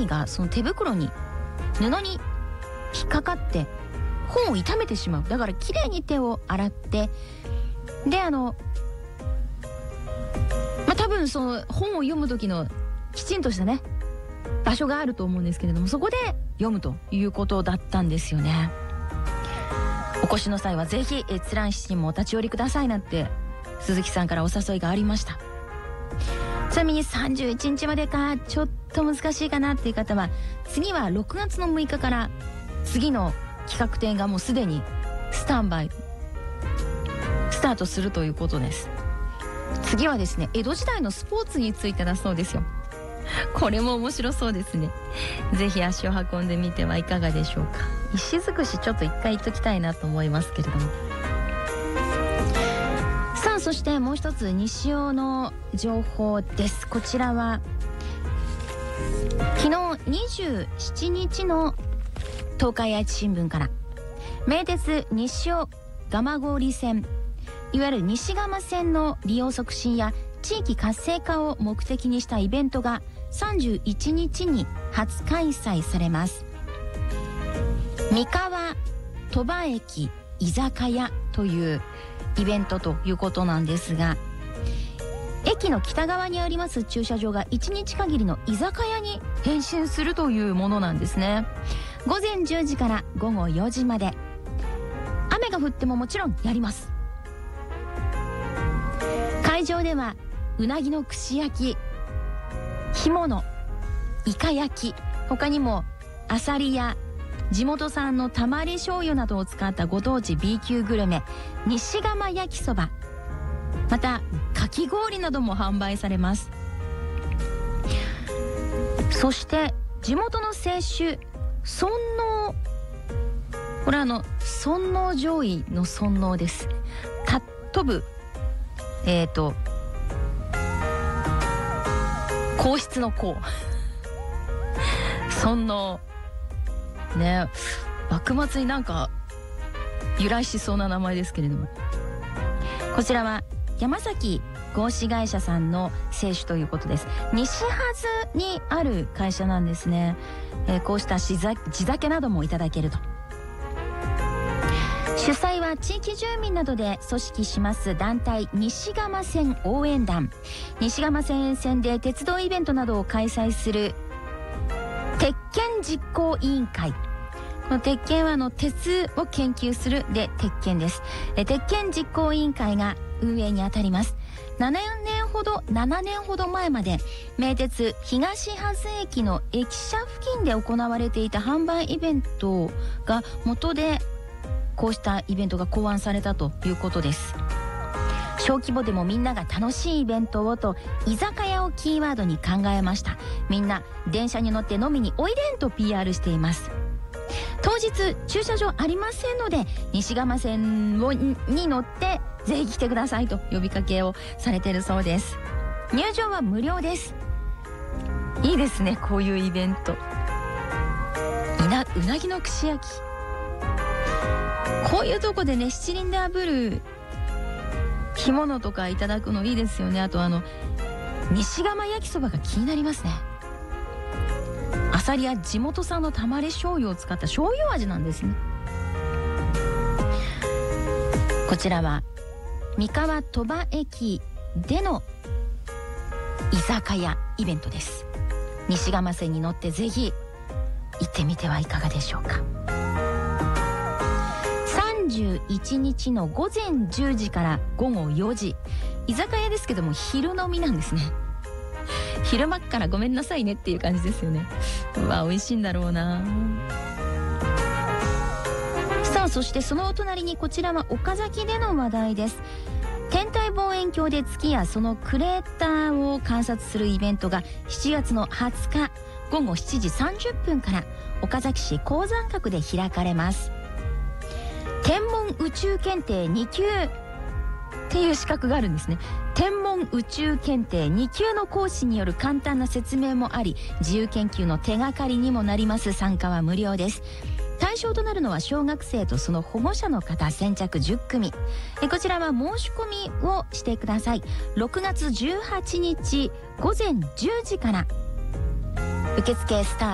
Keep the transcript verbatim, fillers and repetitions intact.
紙がその手袋に布に引っかかって本を傷めてしまう。だからきれいに手を洗って、であのまあ多分その本を読む時のきちんとしたね場所があると思うんですけれども、そこで読むということだったんですよね。お越しの際はぜひ閲覧室にもお立ち寄りくださいなんて鈴木さんからお誘いがありました。ちなみにさんじゅういちにちまでかちょっと難しいかなっていう方は、次はろくがつのむいかから次の企画展がもうすでにスタンバイスタートするということです。次はですね、江戸時代のスポーツについてだそうですよ。これも面白そうですね。ぜひ足を運んでみてはいかがでしょうか。石尽くしちょっと一回行っときたいなと思いますけれども。さあそしてもう一つ西尾の情報です。こちらは昨日にじゅうしちにちの東海愛知新聞から、名鉄西尾蒲郡線、いわゆる西蒲線の利用促進や地域活性化を目的にしたイベントがさんじゅういちにちに初開催されます。三河鳥羽駅居酒屋というイベントということなんですが、駅の北側にあります駐車場がいちにち限りの居酒屋に変身するというものなんですね。ごぜんじゅうじからごごよじまで、雨が降ってももちろんやります。会場ではうなぎの串焼き、干物、イカ焼き、他にもアサリや地元産のたまり醤油などを使ったご当地 B 級グルメ、西蒲焼きそば、またかき氷なども販売されます。そして地元の清酒尊王、これはあの尊王攘夷の尊王です。たっ飛ぶえっ、ー、と皇室の皇尊王ね、幕末になんか由来しそうな名前ですけれども、こちらは山崎合資会社さんの清酒ということです。西はずにある会社なんですね。えー、こうした地酒などもいただけると。主催は地域住民などで組織します団体西蒲線応援団。西蒲線沿線で鉄道イベントなどを開催する鉄拳実行委員会。この鉄拳はあの鉄を研究するで鉄拳です。え鉄拳実行委員会が運営にあたります。ななねんほどななねんほど前まで名鉄東羽津駅の駅舎付近で行われていた販売イベントが元で、こうしたイベントが考案されたということです。小規模でもみんなが楽しいイベントをと居酒屋をキーワードに考えました。みんな電車に乗って飲みにおいでんと ピーアール しています。当日駐車場ありませんので西蒲線をに乗ってぜひ来てくださいと呼びかけをされているそうです。入場は無料です。いいですね、こういうイベント。うな、うなぎの串焼き、こういうとこでね七輪で炙る干物とかいただくのいいですよね。あとあの西蒲焼きそばが気になりますね。アサリや地元産のたまり醤油を使った醤油味なんですね。こちらは三河鳥羽駅での居酒屋イベントです。西蒲線に乗ってぜひ行ってみてはいかがでしょうか。さんじゅういちにちのごぜんじゅうじからごごよじ、居酒屋ですけども昼飲みなんですね。昼間っからごめんなさいねっていう感じですよね。うわ、美味しいんだろうな。さあそしてそのお隣にこちらは岡崎での話題です。天体望遠鏡で月やそのクレーターを観察するイベントがしちがつのはつかごごしちじさんじゅっぷんから岡崎市鉱山閣で開かれます。天文宇宙検定に級っていう資格があるんですね。天文宇宙検定に級の講師による簡単な説明もあり、自由研究の手がかりにもなります。参加は無料です。対象となるのは小学生とその保護者の方先着じゅっくみ。えこちらは申し込みをしてください。ろくがつじゅうはちにちごぜんじゅうじから受付スタート。